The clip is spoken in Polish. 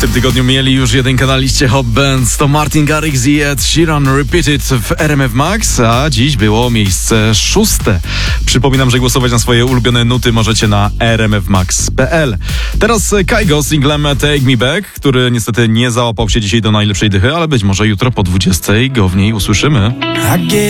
W tym tygodniu mieli już jedynkę na liście Hot Bands. To Martin Garrix i Ed Sheeran Repeated w RMF Max, a dziś było miejsce 6. Przypominam, że głosować na swoje ulubione nuty możecie na rmfmax.pl. Teraz Kygo z singlem Take Me Back, który niestety nie załapał się dzisiaj do najlepszej dychy, ale być może jutro po 20 go w niej usłyszymy.